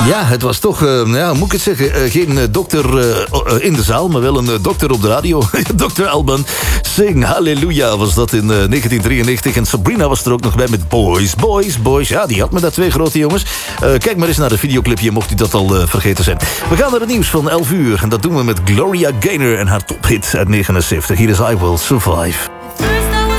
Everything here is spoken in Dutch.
Ja, het was toch, moet ik het zeggen, geen dokter in de zaal, maar wel een dokter op de radio. Dr. Alban, Sing Halleluja was dat in 1993. En Sabrina was er ook nog bij met Boys, Boys, Boys. Ja, die had me dat, twee grote jongens. Kijk maar eens naar de videoclipje, mocht u dat al vergeten zijn. We gaan naar het nieuws van 11 uur. En dat doen we met Gloria Gaynor en haar tophit uit 79. Hier is I Will Survive.